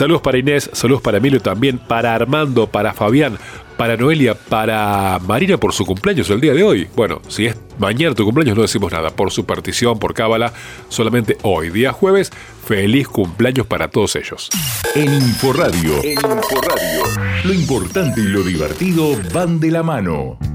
Saludos para Inés, saludos para Emilio también, para Armando, para Fabián, para Noelia, para Marina por su cumpleaños el día de hoy. Bueno, si es mañana tu cumpleaños no decimos nada, por superstición, por cábala, solamente hoy, día jueves, feliz cumpleaños para todos ellos. En Inforradio, lo importante y lo divertido van de la mano.